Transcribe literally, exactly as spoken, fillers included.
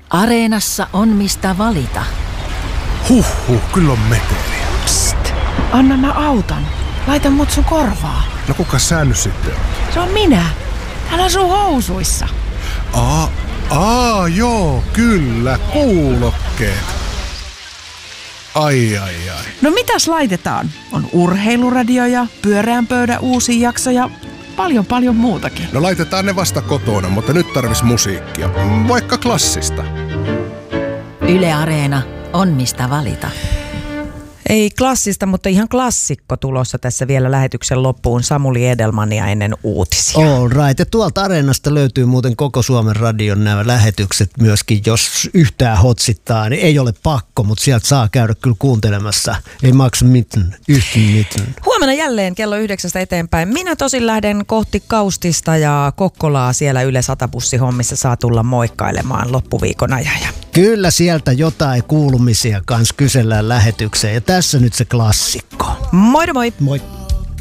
Areenassa on mistä valita. Huhhuh, kyllä on meteliä. Psst, anna mä auton. Laita mut sun korvaa. No kuka sä nyt sitten on? Se on minä. Hän asuu housuissa. Aa, aa, joo, kyllä, kuulokkeet. Ai, ai, ai. No mitäs laitetaan? On urheiluradio ja pyöreän pöydän uusi jakso ja paljon paljon muutakin. No laitetaan ne vasta kotona, mutta nyt tarvis musiikkia. Vaikka klassista. Yle Areena on mistä valita. Ei klassista, mutta ihan klassikko tulossa tässä vielä lähetyksen loppuun. Samuli Edelmania ennen uutisia. All right. Ja tuolta Areenasta löytyy muuten koko Suomen radion nämä lähetykset myöskin. Jos yhtään hotsittaa, niin ei ole pakko, mutta sieltä saa käydä kyllä kuuntelemassa. Ei maksa mitään, yhtään mitään. Huomenna jälleen kello yhdeksästä eteenpäin. Minä tosin lähden kohti Kaustista ja Kokkolaa siellä Yle Satabussihommissa saa tulla moikkailemaan loppuviikon ajan. Kyllä sieltä jotain kuulumisia kanssa kysellään lähetykseen. Ja tässä nyt se klassikko. Moi moi! Moi!